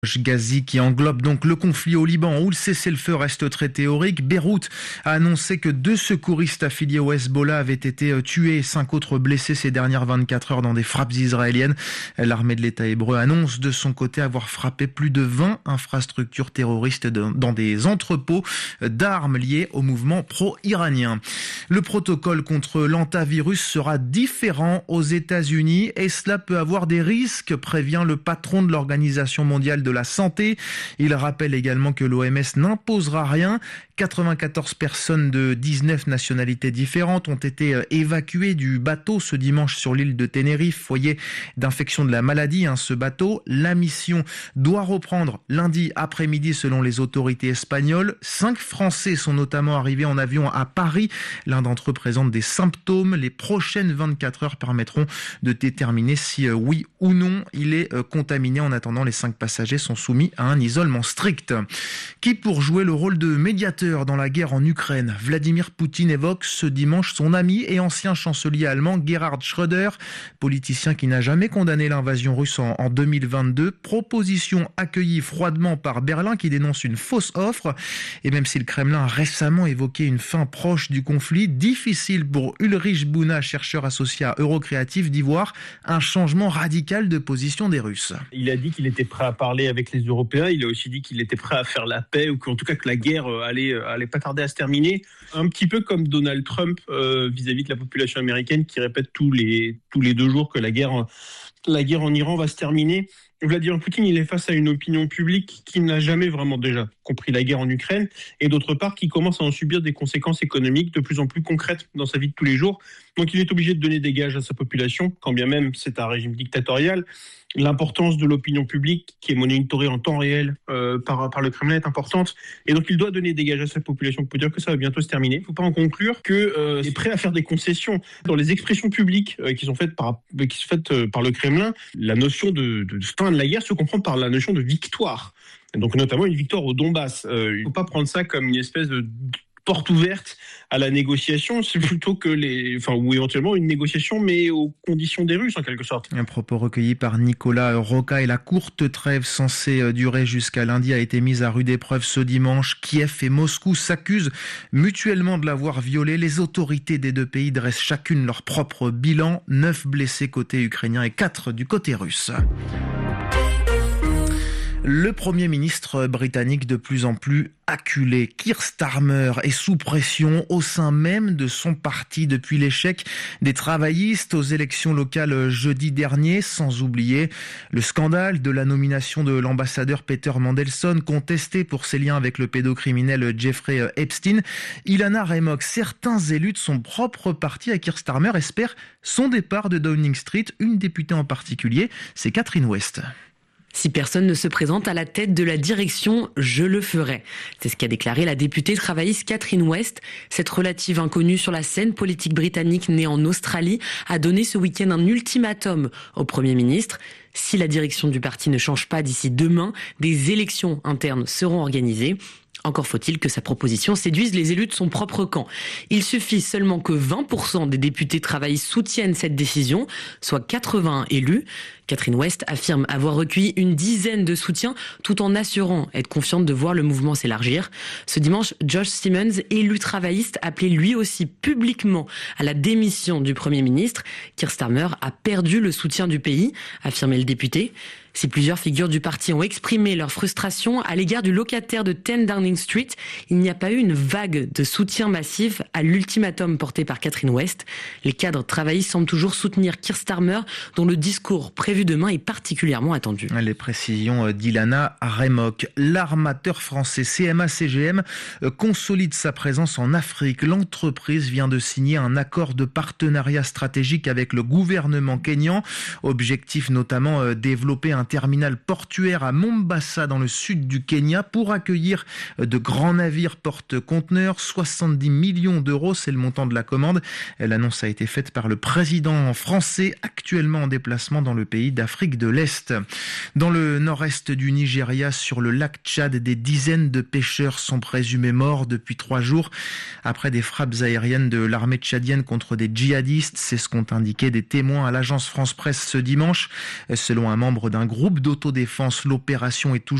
Ghazi qui englobe donc le conflit au Liban où le cessez-le-feu reste très théorique. Beyrouth a annoncé que 2 secouristes affiliés au Hezbollah avaient été tués et 5 autres blessés ces dernières 24 heures dans des frappes israéliennes. L'armée de l'État hébreu annonce de son côté avoir frappé plus de 20 infrastructures terroristes dans des entrepôts d'armes liés au mouvement pro-iranien. Le protocole contre l'hantavirus sera différent aux États-Unis et cela peut avoir des risques, prévient le patron de l'Organisation mondiale de la santé. Il rappelle également que l'OMS n'imposera rien. 94 personnes de 19 nationalités différentes ont été évacuées du bateau ce dimanche sur l'île de Tenerife, foyer d'infection de la maladie. Ce bateau, la mission doit reprendre lundi après-midi selon les autorités espagnoles. 5 Français sont notamment arrivés en avion à Paris. L'un d'entre eux présente des symptômes. Les prochaines 24 heures permettront de déterminer si oui ou non il est contaminé. En attendant, les 5 passagers sont soumis à un isolement strict. Qui pour jouer le rôle de médiateur dans la guerre en Ukraine? Vladimir Poutine évoque ce dimanche son ami et ancien chancelier allemand Gerhard Schröder, politicien qui n'a jamais condamné l'invasion russe en 2022. Proposition accueillie froidement par Berlin qui dénonce une fausse offre. Et même si le Kremlin a récemment évoqué une fin proche du conflit, difficile pour Ulrich Bouna, chercheur associé à Eurocréatif, d'y voir un changement radical de position des Russes. Il a dit qu'il était prêt à parler avec les Européens. Il a aussi dit qu'il était prêt à faire la paix ou qu'en tout cas que la guerre allait pas tarder à se terminer. Un petit peu comme Donald Trump vis-à-vis de la population américaine qui répète tous les 2 jours que la guerre en Iran va se terminer. Vladimir Poutine, il est face à une opinion publique qui n'a jamais vraiment déjà compris la guerre en Ukraine et d'autre part qui commence à en subir des conséquences économiques de plus en plus concrètes dans sa vie de tous les jours. Donc il est obligé de donner des gages à sa population, quand bien même c'est un régime dictatorial. L'importance de l'opinion publique qui est monitorée en temps réel par le Kremlin est importante et donc il doit donner des gages à sa population pour dire que ça va bientôt se terminer. Il ne faut pas en conclure qu'il est prêt à faire des concessions dans les expressions publiques qui sont faites par le Kremlin. La notion de fin de la guerre se comprend par la notion de victoire, donc notamment une victoire au Donbass. Il ne faut pas prendre ça comme une espèce de porte ouverte à la négociation, c'est plutôt que ou éventuellement une négociation, mais aux conditions des Russes en quelque sorte. Un propos recueilli par Nicolas Roca et la courte trêve censée durer jusqu'à lundi a été mise à rude épreuve ce dimanche. Kiev et Moscou s'accusent mutuellement de l'avoir violée. Les autorités des 2 pays dressent chacune leur propre bilan. 9 blessés côté ukrainien et 4 du côté russe. Le Premier ministre britannique de plus en plus acculé, Keir Starmer, est sous pression au sein même de son parti depuis l'échec des travaillistes aux élections locales jeudi dernier, sans oublier le scandale de la nomination de l'ambassadeur Peter Mandelson, contesté pour ses liens avec le pédocriminel Jeffrey Epstein. Ilana Remock, certains élus de son propre parti à Keir Starmer espèrent son départ de Downing Street. Une députée en particulier, c'est Catherine West. Si personne ne se présente à la tête de la direction, je le ferai. C'est ce qu'a déclaré la députée travailliste Catherine West. Cette relative inconnue sur la scène politique britannique née en Australie a donné ce week-end un ultimatum au Premier ministre. Si la direction du parti ne change pas d'ici demain, des élections internes seront organisées. Encore faut-il que sa proposition séduise les élus de son propre camp. Il suffit seulement que 20% des députés travaillistes soutiennent cette décision, soit 81 élus. Catherine West affirme avoir recueilli une dizaine de soutiens tout en assurant être confiante de voir le mouvement s'élargir. Ce dimanche, Josh Simmons, élu travailliste, appelait lui aussi publiquement à la démission du Premier ministre. Keir Starmer a perdu le soutien du pays, affirmait le député. Si plusieurs figures du parti ont exprimé leur frustration à l'égard du locataire de 10 Downing Street, il n'y a pas eu une vague de soutien massif à l'ultimatum porté par Catherine West. Les cadres travaillistes semblent toujours soutenir Keir Starmer, dont le discours prévu demain est particulièrement attendu. Les précisions d'Ilana Remock. L'armateur français CMA-CGM consolide sa présence en Afrique. L'entreprise vient de signer un accord de partenariat stratégique avec le gouvernement kényan. Objectif notamment développer un terminal portuaire à Mombasa dans le sud du Kenya pour accueillir de grands navires porte-conteneurs. 70 millions d'euros, c'est le montant de la commande. L'annonce a été faite par le président français actuellement en déplacement dans le pays. pays d'Afrique de l'Est. Dans le nord-est du Nigeria, sur le lac Tchad, des dizaines de pêcheurs sont présumés morts depuis 3 jours après des frappes aériennes de l'armée tchadienne contre des djihadistes. C'est ce qu'ont indiqué des témoins à l'agence France Presse ce dimanche. Selon un membre d'un groupe d'autodéfense, l'opération est toujours